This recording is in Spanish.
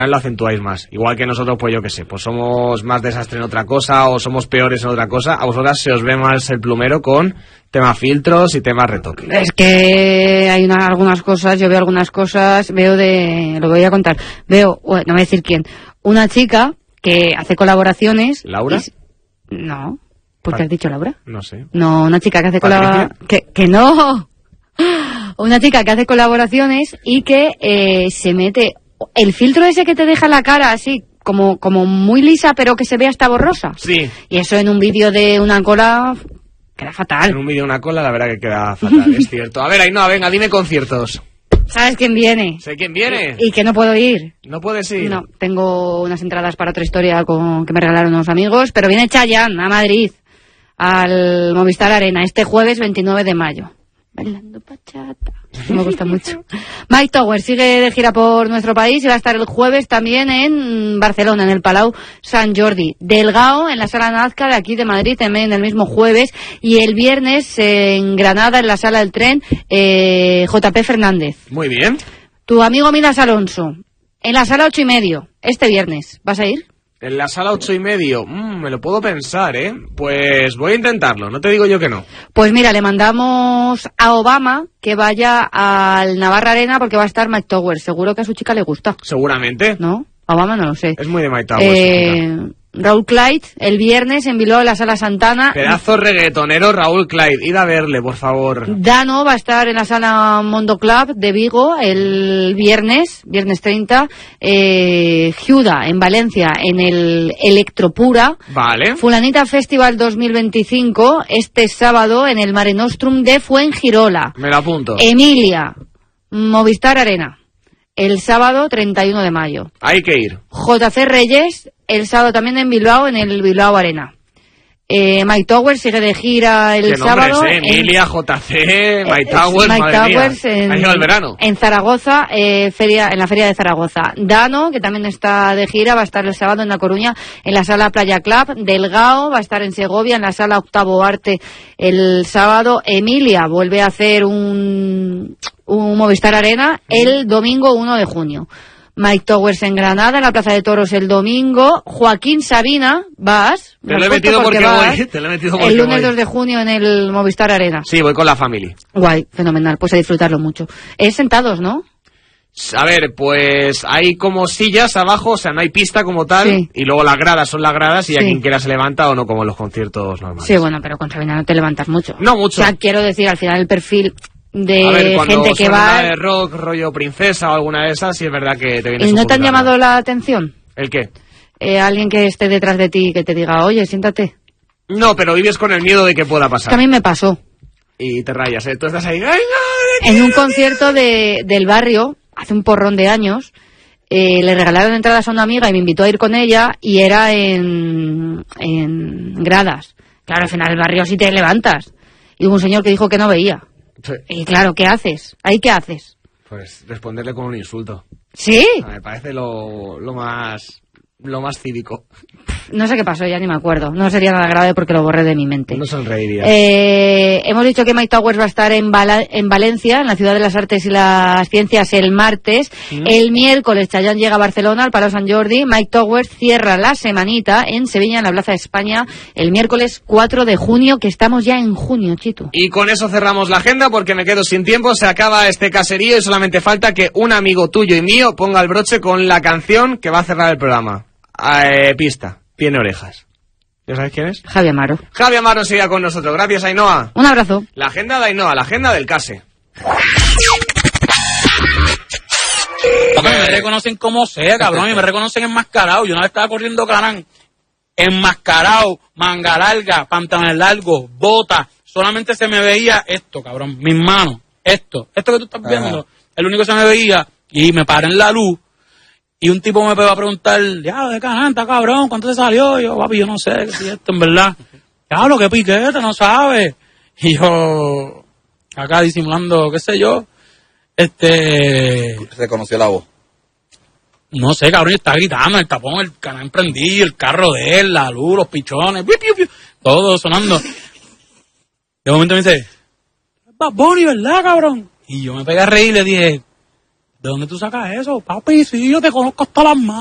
lo acentuáis más. Igual que nosotros, pues yo qué sé, pues somos más desastre en otra cosa o somos peores en otra cosa. A vosotras se os ve más el plumero con tema filtros y tema retoque. Es que hay algunas cosas, yo veo algunas cosas, lo voy a contar. No voy a decir quién, una chica que hace colaboraciones. ¿Laura? No. ¿Por qué has dicho Laura? No sé. No, una chica que hace colaboraciones. Que no. Una chica que hace colaboraciones y que se mete el filtro ese que te deja la cara así como muy lisa, pero que se ve hasta borrosa. Sí. Y eso en un vídeo de una cola queda fatal. En un vídeo de una cola, la verdad que queda fatal, es cierto. A ver, Ainhoa, venga, dime conciertos. ¿Sabes quién viene? Sé quién viene. Y que no puedo ir. ¿No puedes ir? No, tengo unas entradas para otra historia que me regalaron unos amigos, pero viene Chayanne a Madrid, al Movistar Arena, este jueves 29 de mayo. Bailando bachata. Me gusta mucho. Mike Towers sigue de gira por nuestro país y va a estar el jueves también en Barcelona, en el Palau Sant Jordi. Delgado en la Sala Nazca de aquí de Madrid también el mismo jueves. Y el viernes en Granada, en la Sala del Tren, JP Fernández. Muy bien. Tu amigo Milas Alonso, en la Sala 8:30, este viernes. ¿Vas a ir? En la Sala 8:30, me lo puedo pensar, ¿eh? Pues voy a intentarlo, no te digo yo que no. Pues mira, le mandamos a Obama que vaya al Navarra Arena porque va a estar Mike Towers. Seguro que a su chica le gusta. Seguramente. ¿No? A Obama no lo sé. Es muy de Mike Towers. Raúl Clyde, el viernes en Bilbao, en la Sala Santana. Pedazo reggaetonero Raúl Clyde. Id a verle, por favor. Dano va a estar en la Sala Mondo Club de Vigo el viernes 30. Giuda en Valencia, en el Electropura. Vale. Fulanita Festival 2025, este sábado en el Mare Nostrum de Fuengirola. Me lo apunto. Emilia, Movistar Arena, el sábado 31 de mayo. Hay que ir. JC Reyes, el sábado también en Bilbao, en el Bilbao Arena. Mike Towers sigue de gira el sábado. Emilia, JC, Mike Towers, Mike Towers ha llegado el verano. En Zaragoza, en la feria de Zaragoza. Dano, que también está de gira, va a estar el sábado en La Coruña, en la Sala Playa Club. Delgado va a estar en Segovia, en la Sala Octavo Arte, el sábado. Emilia vuelve a hacer un Movistar Arena el domingo 1 de junio. Mike Towers en Granada, en la Plaza de Toros el domingo. Joaquín Sabina, ¿vas? Te lo he metido porque voy. El lunes 2 de junio en el Movistar Arena. Sí, voy con la familia. Guay, fenomenal, pues a disfrutarlo mucho. Es sentados, ¿no? A ver, pues hay como sillas abajo, o sea, no hay pista como tal, sí. Y luego las gradas son las gradas y a quien quiera se levanta o no, como en los conciertos normales. Sí, bueno, pero con Sabina no te levantas mucho. No mucho. O sea, quiero decir, al final el perfil de a ver, gente que va de rock, rollo princesa o alguna de esas, sí es verdad que te vienes. ¿Y no te han llamado la atención? ¿El qué? Alguien que esté detrás de ti y que te diga, oye, siéntate. No, pero vives con el miedo de que pueda pasar. Que a mí me pasó. Y te rayas, ¿eh? Tú estás ahí. ¡Ay, no! En un concierto del barrio, hace un porrón de años, le regalaron entradas a una amiga y me invitó a ir con ella y era en gradas. Claro, al final del barrio sí te levantas. Y hubo un señor que dijo que no veía. Sí. Y claro, ¿qué haces? ¿Ahí qué haces? Pues responderle con un insulto. ¿Sí? Me parece lo más cívico. No sé qué pasó, ya ni me acuerdo. No sería nada grave porque lo borré de mi mente. No sonreiría. Hemos dicho que Mike Towers va a estar en Valencia, en la Ciudad de las Artes y las Ciencias, el martes. El miércoles Chayanne llega a Barcelona, al Palau Sant Jordi. Mike Towers cierra la semanita en Sevilla, en la Plaza de España, el miércoles 4 de junio, que estamos ya en junio, Chito. Y con eso cerramos la agenda porque me quedo sin tiempo. Se acaba este caserío y solamente falta que un amigo tuyo y mío ponga el broche con la canción que va a cerrar el programa. Pista, tiene orejas. ¿Ya sabes quién es? Javi Amaro. Javi Amaro siga con nosotros. Gracias, Ainhoa. Un abrazo. La agenda de Ainhoa, la agenda del case. Me reconocen como sea, cabrón, y me reconocen enmascarado. Yo una vez estaba corriendo Carán, enmascarado, manga larga, pantalones largos, botas. Solamente se me veía esto, cabrón, mis manos, esto que tú estás viendo, el único que se me veía, y me paré en la luz. Y un tipo me pegó a preguntar, ya, ¿de canta, cabrón? ¿Cuánto te salió? Y yo, papi, yo no sé qué es esto, en verdad. Diablo, qué piquete, no sabes. Y yo, acá disimulando, qué sé yo, ¿Reconoció la voz? No sé, cabrón, está gritando, el tapón, el canal prendido, el carro de él, la luz, los pichones, piu, piu, piu, todo sonando. De momento me dice, Bad Bunny, ¿verdad, cabrón? Y yo me pegué a reír y le dije, ¿De dónde tú sacas eso? Papi, sí, yo te conozco hasta las manos.